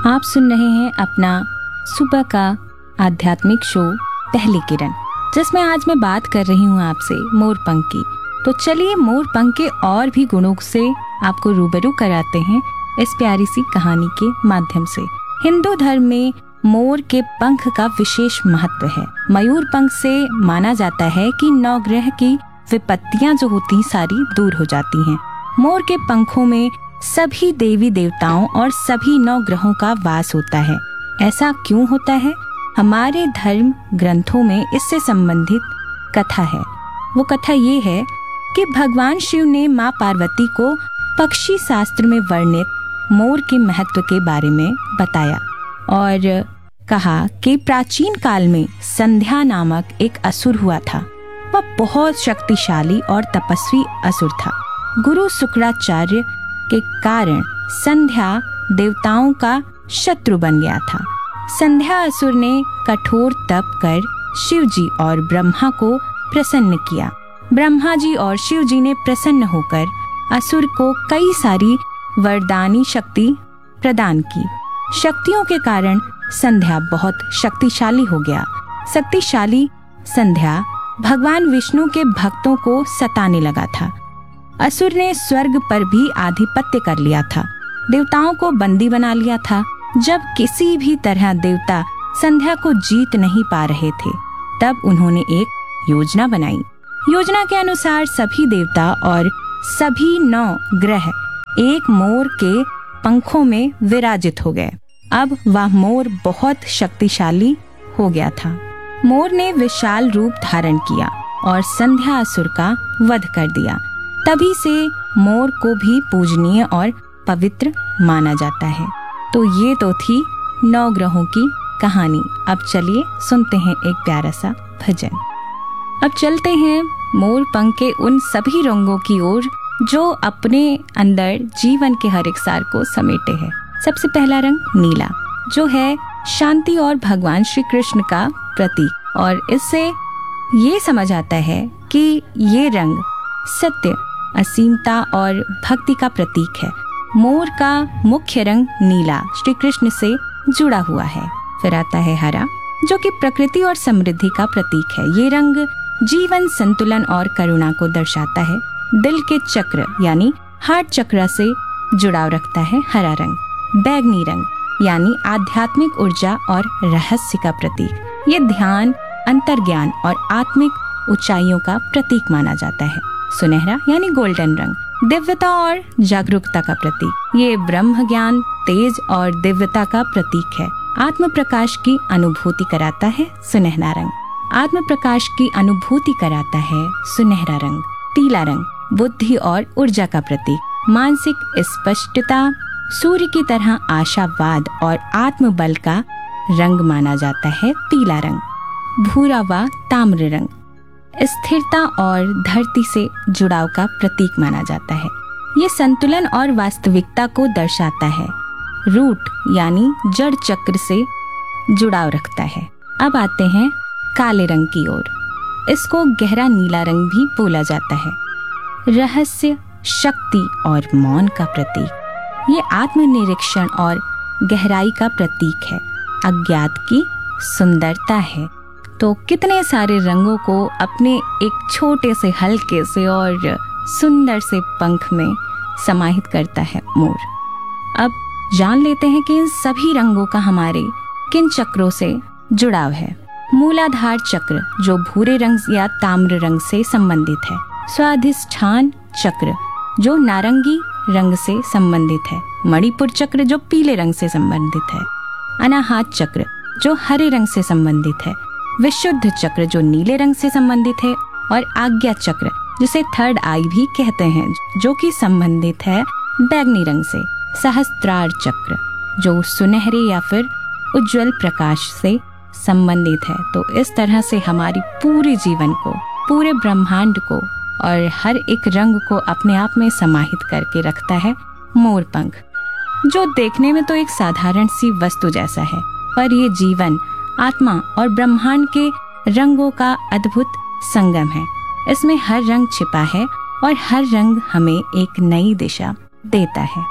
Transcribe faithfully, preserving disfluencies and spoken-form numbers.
आप सुन रहे हैं अपना सुबह का आध्यात्मिक शो पहली किरण, जिसमें आज मैं बात कर रही हूँ आपसे मोरपंख की। तो चलिए मोरपंख के और भी गुणों से आपको रूबरू कराते हैं इस प्यारी सी कहानी के माध्यम से। हिंदू धर्म में मोर के पंख का विशेष महत्व है। मयूर पंख से माना जाता है कि नवग्रह की विपत्तियां जो होती सारी दूर हो जाती हैं। मोर के पंखों में सभी देवी देवताओं और सभी नौ ग्रहों का वास होता है। ऐसा क्यों होता है? हमारे धर्म ग्रंथों में इससे संबंधित कथा है। वो कथा ये है कि भगवान शिव ने माँ पार्वती को पक्षी शास्त्र में वर्णित मोर के महत्व के बारे में बताया और कहा कि प्राचीन काल में संध्या नामक एक असुर हुआ था। वह बहुत शक्तिशाली और तपस्वी असुर था। गुरु शुक्राचार्य के कारण संध्या देवताओं का शत्रु बन गया था। संध्या असुर ने कठोर तप कर शिव जी और ब्रह्मा को प्रसन्न किया। ब्रह्मा जी और शिव जी ने प्रसन्न होकर असुर को कई सारी वरदानी शक्ति प्रदान की। शक्तियों के कारण संध्या बहुत शक्तिशाली हो गया। शक्तिशाली संध्या भगवान विष्णु के भक्तों को सताने लगा था। असुर ने स्वर्ग पर भी आधिपत्य कर लिया था। देवताओं को बंदी बना लिया था। जब किसी भी तरह देवता संध्या को जीत नहीं पा रहे थे, तब उन्होंने एक योजना बनाई। योजना के अनुसार सभी देवता और सभी नौ ग्रह एक मोर के पंखों में विराजित हो गए। अब वह मोर बहुत शक्तिशाली हो गया था। मोर ने विशाल रूप धारण किया और संध्या असुर का वध कर दिया। तभी से मोर को भी पूजनीय और पवित्र माना जाता है। तो ये तो थी नौ ग्रहों की कहानी। अब चलिए सुनते हैं एक प्यारा सा भजन। अब चलते हैं मोर पंख के उन सभी रंगों की ओर जो अपने अंदर जीवन के हर एक सार को समेटे हैं। सबसे पहला रंग नीला, जो है शांति और भगवान श्री कृष्ण का प्रतीक, और इससे ये समझ आता है कि ये रंग सत्य, असीमता और भक्ति का प्रतीक है। मोर का मुख्य रंग नीला श्री कृष्ण से जुड़ा हुआ है। फिर आता है हरा, जो कि प्रकृति और समृद्धि का प्रतीक है। ये रंग जीवन, संतुलन और करुणा को दर्शाता है। दिल के चक्र यानी हार्ट चक्र से जुड़ाव रखता है हरा रंग। बैगनी रंग यानी आध्यात्मिक ऊर्जा और रहस्य का प्रतीक। ये ध्यान, अंतर्ज्ञान और आत्मिक ऊंचाइयों का प्रतीक माना जाता है। सुनहरा यानी गोल्डन रंग दिव्यता और जागरूकता का प्रतीक। ये ब्रह्म ज्ञान, तेज और दिव्यता का प्रतीक है। आत्म प्रकाश की अनुभूति कराता है सुनहरा रंग। आत्म प्रकाश की अनुभूति कराता है सुनहरा रंग। पीला रंग बुद्धि और ऊर्जा का प्रतीक। मानसिक स्पष्टता, सूर्य की तरह आशावाद और आत्मबल का रंग माना जाता है पीला रंग। भूरा व ताम्र रंग स्थिरता और धरती से जुड़ाव का प्रतीक माना जाता है। ये संतुलन और वास्तविकता को दर्शाता है। रूट यानी जड़ चक्र से जुड़ाव रखता है। अब आते हैं काले रंग की ओर। इसको गहरा नीला रंग भी बोला जाता है। रहस्य, शक्ति और मौन का प्रतीक। ये आत्मनिरीक्षण और गहराई का प्रतीक है। अज्ञात की सुंदरता है। तो कितने सारे रंगों को अपने एक छोटे से, हल्के से और सुंदर से पंख में समाहित करता है मोर। अब जान लेते हैं कि इन सभी रंगों का हमारे किन चक्रों से जुड़ाव है। मूलाधार चक्र, जो भूरे रंग या ताम्र रंग से संबंधित है। स्वाधिष्ठान चक्र, जो नारंगी रंग से संबंधित है। मणिपुर चक्र, जो पीले रंग से संबंधित है। अनाहत चक्र, जो हरे रंग से संबंधित है। विशुद्ध चक्र, जो नीले रंग से संबंधित है। और आज्ञा चक्र, जिसे थर्ड आई भी कहते हैं, जो कि संबंधित है बैगनी रंग से। सहस्त्रार चक्र, जो सुनहरे या फिर उज्जवल प्रकाश से संबंधित है। तो इस तरह से हमारी पूरे जीवन को, पूरे ब्रह्मांड को और हर एक रंग को अपने आप में समाहित करके रखता है मोर पंख, जो देखने में तो एक साधारण सी वस्तु जैसा है, पर ये जीवन, आत्मा और ब्रह्मांड के रंगों का अद्भुत संगम है। इसमें हर रंग छिपा है और हर रंग हमें एक नई दिशा देता है।